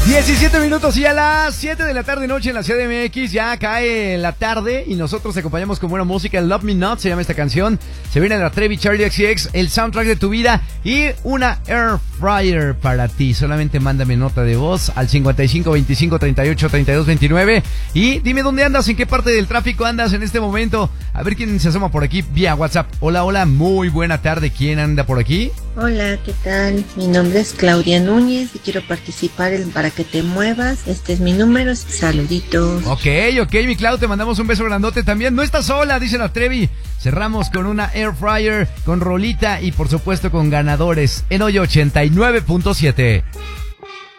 17 minutos y a las 7 de la tarde noche en la CDMX ya cae la tarde y nosotros te acompañamos con buena música. Love Me Not se llama esta canción. Se viene la Trevi Charlie XCX, el soundtrack de tu vida y una Air Fryer para ti. Solamente mándame nota de voz al 55 25 38 32 29 y dime dónde andas, en qué parte del tráfico andas en este momento. A ver quién se asoma por aquí vía WhatsApp. Hola, hola, muy buena tarde. ¿Quién anda por aquí? Hola, ¿qué tal? Mi nombre es Claudia Núñez y quiero participar en Para que te muevas. Este es mi número, saluditos. Ok, mi Clau, te mandamos un beso grandote también. No estás sola, dice la Trevi. Cerramos con una Air Fryer, con rolita y por supuesto con ganadores en hoy 89.7.